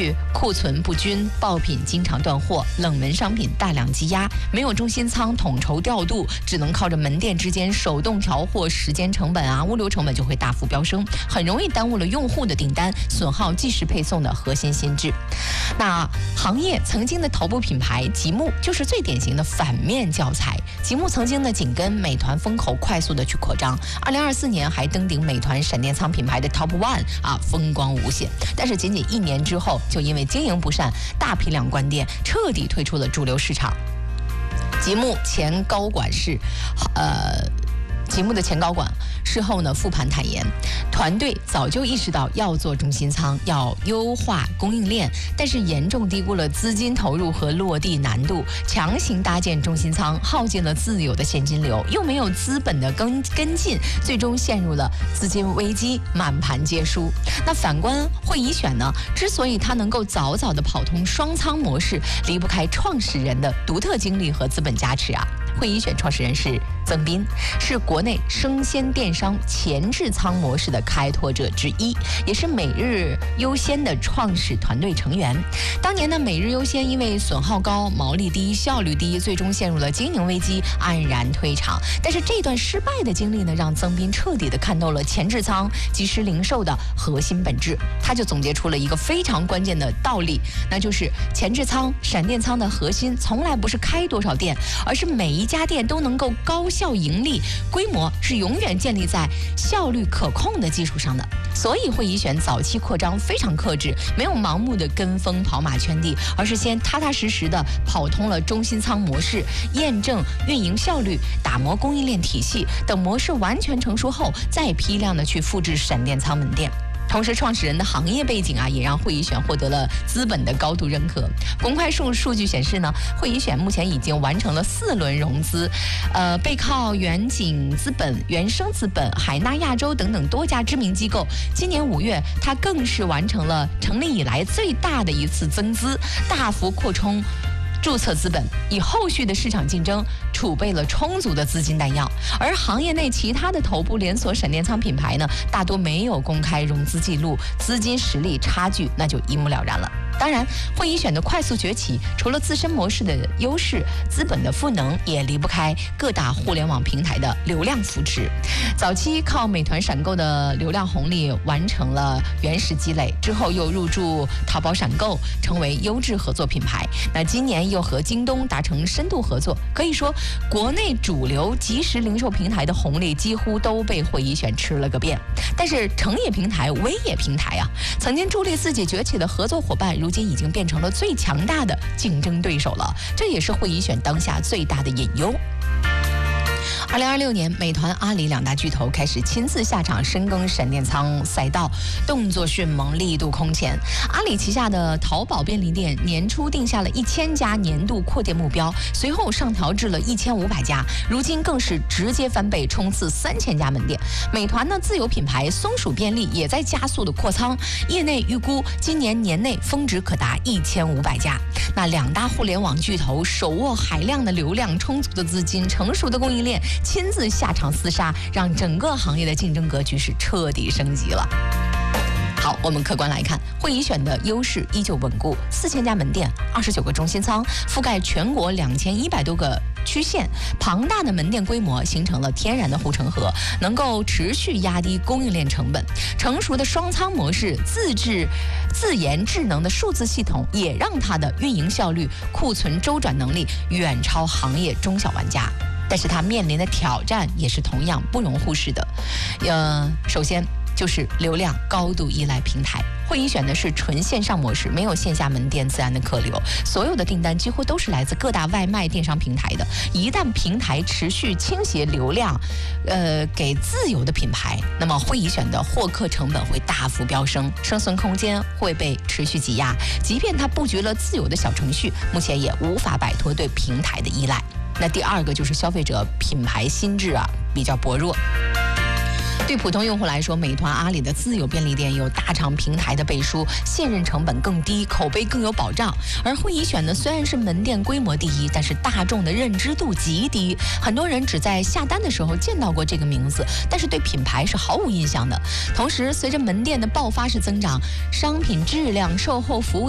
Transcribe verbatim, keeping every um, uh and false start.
续库存不均，爆品经常断货，冷门商品大量积压，没有中心仓统筹调度，只能靠着门店之间手动调货，时间成本啊、物流成本就会大幅飙升，很容易耽误了用户的订单，损耗即时配送的核心心智。那行业曾经的头部品牌极目就是最典型的反面教材。极目曾经呢紧跟美团风口快速的去扩张，二零二四年还登顶美团闪电仓品牌的 Top One 啊，风光无限。但是仅仅一年之后，就因为经营不善，大批量关店，彻底退出了主流市场。极目前高管是，呃。极目的前高管事后呢复盘坦言，团队早就意识到要做中心仓，要优化供应链，但是严重低估了资金投入和落地难度，强行搭建中心仓，耗尽了自有的现金流，又没有资本的跟跟进，最终陷入了资金危机，满盘皆输。那反观会宜选呢，之所以他能够早早的跑通双仓模式，离不开创始人的独特经历和资本加持啊。会宜选创始人是曾斌，是国内生鲜电商前置仓模式的开拓者之一，也是每日优鲜的创始团队成员。当年呢，每日优鲜因为损耗高、毛利低、效率低，最终陷入了经营危机，黯然退场。但是这段失败的经历呢，让曾斌彻底的看透了前置仓、即时零售的核心本质。他就总结出了一个非常关键的道理，那就是前置仓、闪电仓的核心从来不是开多少店，而是每一家店都能够高效盈利，规模是永远建立在效率可控的基础上的。所以会宜选早期扩张非常克制，没有盲目的跟风跑马圈地，而是先踏踏实实的跑通了中心仓模式，验证运营效率，打磨供应链体系，等模式完全成熟后，再批量的去复制闪电仓门店。同时，创始人的行业背景啊，也让会宜选获得了资本的高度认可。公开数数据显示呢，会宜选目前已经完成了四轮融资，呃，背靠远景资本、原生资本、海纳亚洲等等多家知名机构。今年五月，它更是完成了成立以来最大的一次增资，大幅扩充注册资本，以后续的市场竞争储备了充足的资金弹药。而行业内其他的头部连锁闪电仓品牌呢，大多没有公开融资记录，资金实力差距那就一目了然了。当然，会宜选的快速崛起，除了自身模式的优势，资本的赋能也离不开各大互联网平台的流量扶持。早期靠美团闪购的流量红利完成了原始积累，之后又入驻淘宝闪购，成为优质合作品牌。那今年又和京东达成深度合作，可以说国内主流即时零售平台的红利几乎都被会宜选吃了个遍。但是成也平台，危也平台啊，曾经助力自己崛起的合作伙伴，如今已经变成了最强大的竞争对手了，这也是会宜选当下最大的隐忧。二零二六年，美团、阿里两大巨头开始亲自下场深耕闪电仓赛道，动作迅猛，力度空前。阿里旗下的淘宝便利店年初定下了一千家年度扩店目标，随后上调至了一千五百家，如今更是直接翻倍，冲刺三千家门店。美团呢，自有品牌松鼠便利也在加速的扩仓，业内预估今年年内峰值可达一千五百家。那两大互联网巨头手握海量的流量、充足的资金、成熟的供应链，亲自下场厮杀，让整个行业的竞争格局是彻底升级了。好，我们客观来看，会宜选的优势依旧稳固，四千家门店，二十九个中心仓，覆盖全国两千一百多个区县，庞大的门店规模形成了天然的护城河，能够持续压低供应链成本。成熟的双仓模式、自制、自研智能的数字系统，也让它的运营效率、库存周转能力远超行业中小玩家。但是它面临的挑战也是同样不容忽视的。呃，首先就是流量高度依赖平台。会宜选的是纯线上模式，没有线下门店自然的客流，所有的订单几乎都是来自各大外卖电商平台的。一旦平台持续倾斜流量，呃，给自有的品牌，那么会宜选的获客成本会大幅飙升，生存空间会被持续挤压。即便它布局了自有的小程序，目前也无法摆脱对平台的依赖。那第二个就是消费者品牌心智啊比较薄弱。对普通用户来说，美团、阿里的自有便利店有大厂平台的背书，信任成本更低，口碑更有保障。而会宜选呢，虽然是门店规模第一，但是大众的认知度极低，很多人只在下单的时候见到过这个名字，但是对品牌是毫无印象的。同时，随着门店的爆发式增长，商品质量、售后服务